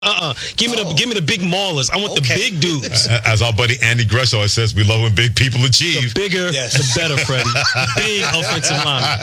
Give me the big maulers. I want the big dudes. As our buddy Andy Gresh always says, we love when big people achieve. The bigger, the better, Freddie. Big offensive lineman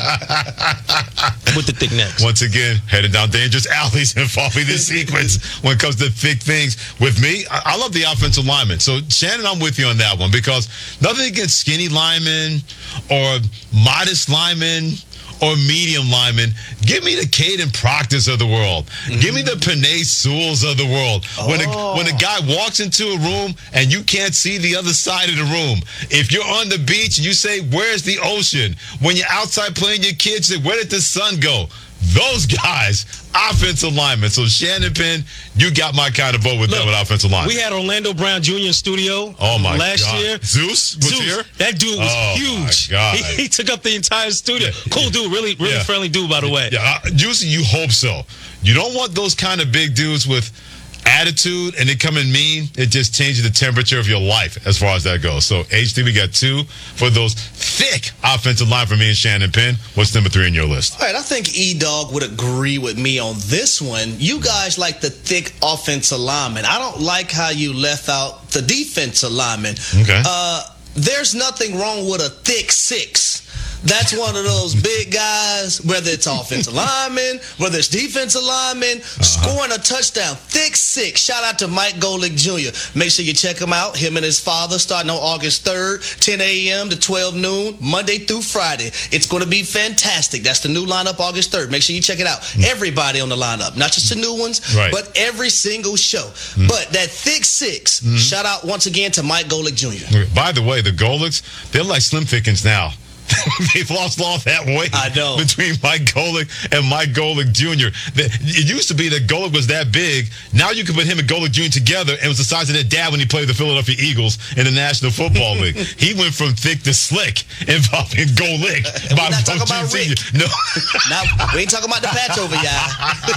with the thick necks. Once again, heading down dangerous alleys and following this sequence when it comes to thick things. With me, I love the offensive lineman. So, Shannon, I'm with you on that one because nothing against skinny linemen or modest linemen or medium linemen. Give me the Caden Proctors of the world. Mm-hmm. Give me the Penei Sewells of the world. When a guy walks into a room and you can't see the other side of the room. If you're on the beach, you say, where's the ocean? When you're outside playing your kids, say, where did the sun go? Those guys, offensive linemen. So, Shannon Penn, you got my kind of vote with them with offensive linemen. We had Orlando Brown Jr. in studio last year. Zeus was here? That dude was huge. My God. He took up the entire studio. Yeah. Cool dude. Really friendly dude, by the way. Yeah, Juicy, you hope so. You don't want those kind of big dudes with attitude and they come in mean. It just changes the temperature of your life as far as that goes. So, HD, we got 2 for those thick offensive line for me and Shannon Penn. What's number 3 on your list? All right, I think E-Dog would agree with me on this one. You guys like the thick offensive lineman. I don't like how you left out the defensive lineman. Okay. There's nothing wrong with a thick 6. That's one of those big guys, whether it's offensive lineman, whether it's defensive lineman, scoring a touchdown. Thick 6. Shout out to Mike Golick Jr. Make sure you check him out. Him and his father starting on August 3rd, 10 a.m. to 12 noon, Monday through Friday. It's going to be fantastic. That's the new lineup, August 3rd. Make sure you check it out. Everybody on the lineup, not just the new ones, but every single show. But that thick 6, shout out once again to Mike Golick Jr. By the way, the Golicks, they're like Slim Thickens now. They've lost all that weight between Mike Golick and Mike Golick Jr. It used to be that Golick was that big. Now you can put him and Golick Jr. together, and it was the size of their dad when he played the Philadelphia Eagles in the National Football League. He went from thick to slick involving Golick. We're not talking about Rick. No. Now, we ain't talking about the patch over, y'all.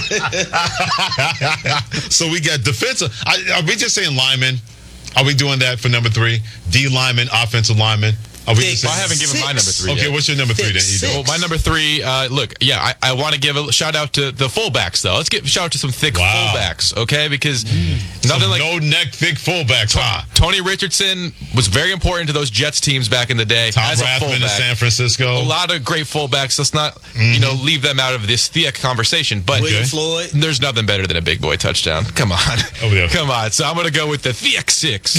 So we got defensive. Are we just saying linemen? Are we doing that for number 3? D lineman, offensive lineman. I haven't given my number 3 Okay, yet. what's your number 3 then? Well, my number 3, I want to give a shout out to the fullbacks, though. Let's give a shout out to some thick fullbacks, okay? Because nothing like no-neck thick fullbacks, Tony Richardson was very important to those Jets teams back in the day. Tom Rathman in San Francisco. A lot of great fullbacks. Let's not, leave them out of this thick conversation. But William Floyd. There's nothing better than a big boy touchdown. Come on. Come on. So I'm going to go with the thick 6.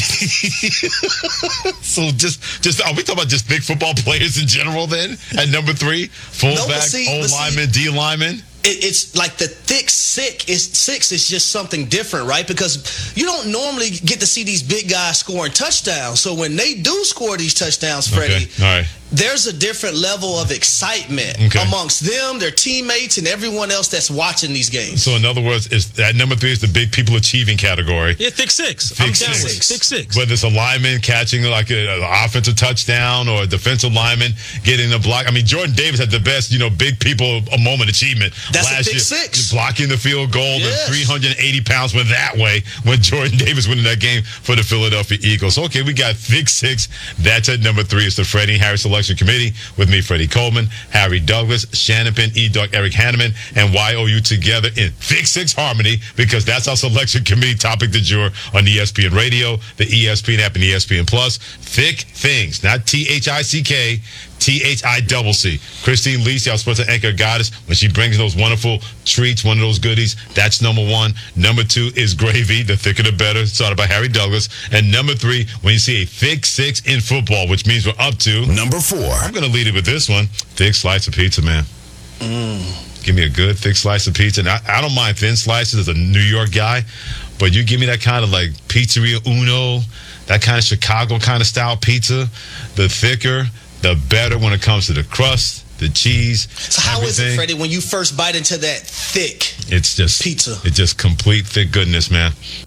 So just are we talking about just big football players in general then? At number 3, fullback, O-lineman, D-lineman? It's like the thick 6 is just something different, right? Because you don't normally get to see these big guys scoring touchdowns. So when they do score these touchdowns, Freddie, there's a different level of excitement amongst them, their teammates, and everyone else that's watching these games. So in other words, that number 3 is the big people achieving category. Yeah, thick 6. I'm down with thick 6. Whether it's a lineman catching like an offensive touchdown or a defensive lineman getting a block. I mean, Jordan Davis had the best, big people moment achievement. That's last a thick year, 6. Blocking the field goal, the 380 pounds went that way when Jordan Davis went in that game for the Philadelphia Eagles. Okay, we got thick 6. That's at number 3. It's the Freddie and Harry Selection Committee with me, Freddie Coleman, Harry Douglas, Shannon Penn, E-Dog, Eric Hanneman, and YOU together in thick 6 harmony, because that's our Selection Committee topic du jour on ESPN Radio, the ESPN app, and ESPN Plus. Thick things, not THICK. THICC. Christine Lisi, our sports anchor goddess, when she brings those wonderful treats, one of those goodies, that's number 1. Number 2 is gravy, the thicker the better, started by Harry Douglas. And number 3, when you see a thick 6 in football, which means we're up to number 4. I'm going to lead it with this one. Thick slice of pizza, man. Give me a good thick slice of pizza. And I don't mind thin slices as a New York guy, but you give me that kind of like Pizzeria Uno, that kind of Chicago kind of style pizza, the thicker, the better when it comes to the crust, the cheese. So how is it, Freddie, when you first bite into that thick pizza? It's just complete thick goodness, man.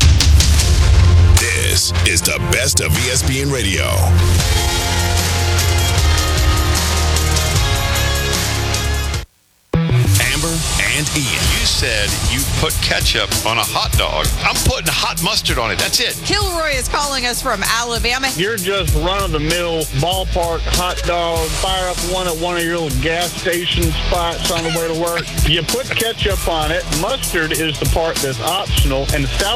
This is the best of ESPN Radio. Amber and Ian. You said you put ketchup on a hot dog. I'm putting hot mustard on it. That's it. Kilroy is calling us from Alabama. You're just run-of-the-mill ballpark hot dog. Fire up one at one of your little gas station spots on the way to work. You put ketchup on it. Mustard is the part that's optional, and the